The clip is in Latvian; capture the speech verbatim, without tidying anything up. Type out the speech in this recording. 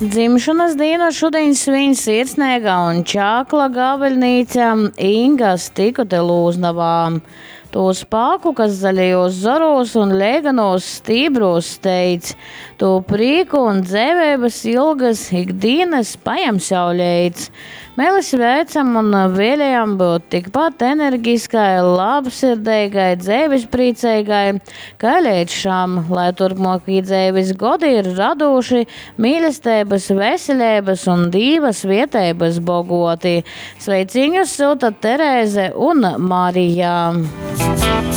Dzimšanas dienu šodien svin Sirsniega un Čākla gabeļnīca Inga Stikote Lūznavā. Tos pāku, kas zaļajos zoros un lēganos stībros steidz, to prīku un dzēvēbas ilgas ikdienas paņems jau leidz. Mēlis veicam un vēlējam būt tikpat enerģiskai, labsirdīgai, dzēvis priecīgai, kā līdz šam, lai turpmākie dzēvis godi ir radoši, mīlestības, veselības un dīvas vietības bogoti. Sveiciņus silta Terēze un Marija.